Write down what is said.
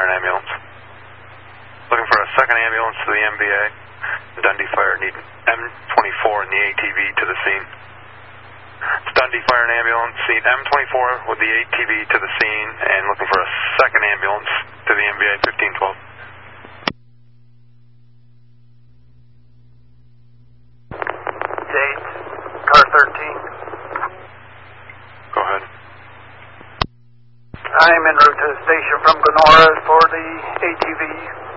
an ambulance. Looking for a second ambulance to the MBA. Dundee Fire need M24 and the ATV to the scene. Dundee Fire and ambulance need M24 with the ATV to the scene and looking for a second ambulance to the MBA 1512. Date, car 13. Go ahead. I'm en route to the station from Glenora for the ATV.